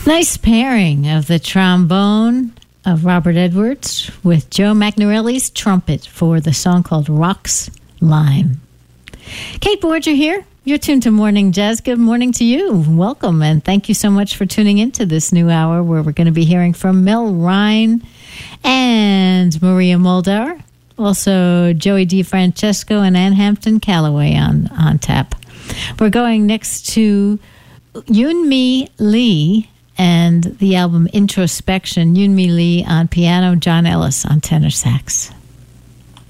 Nice pairing of the trombone of Robert Edwards with Joe McNarelli's trumpet for the song called Rocks Lime. Kate Borger here. You're tuned to Morning Jazz. Good morning to you. Welcome, and thank you so much for tuning into this new hour where we're going to be hearing from Mel Rhine and Maria Muldaur. Also, Joey DeFrancesco and Ann Hampton Calloway on tap. We're going next to Yoon-Mi Lee and the album Introspection. Yoon-Mi Lee on piano, John Ellis on tenor sax.